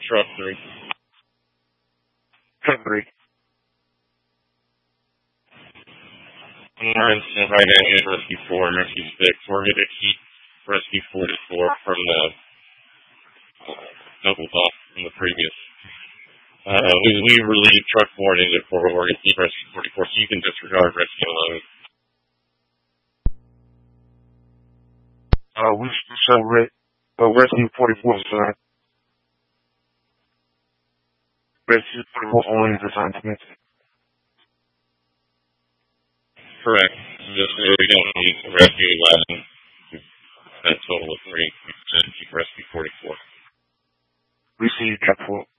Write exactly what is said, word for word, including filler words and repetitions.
truck three. Truck three. We're in right at Rescue four and Rescue six. We're going to keep Rescue forty-four from the uh, double off from the previous. Uh, we, we relieved truck four and engine four, but we're going to keep Rescue forty-four, so you can disregard Rescue eleven. Uh, we so re- uh, Rescue forty-four is assigned. Rescue forty-four only is assigned to Mystic. Correct. Just so we don't need Rescue eleven. A total of three. We should keep Rescue forty-four. Receive truck four.